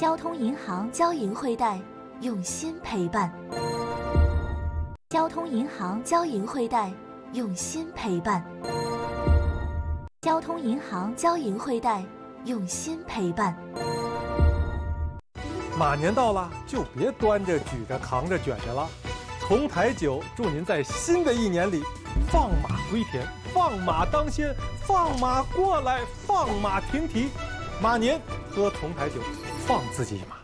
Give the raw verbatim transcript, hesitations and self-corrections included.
交通银行交银汇贷，用心陪伴。交通银行交银汇贷，用心陪伴。交通银行交银汇贷，用心陪伴。 马年到了，就别端着、举着、扛着、卷着了。同台酒祝您在新的一年里放马归田，放马当先，放马过来，放马停蹄。马年喝同台酒，放自己一马。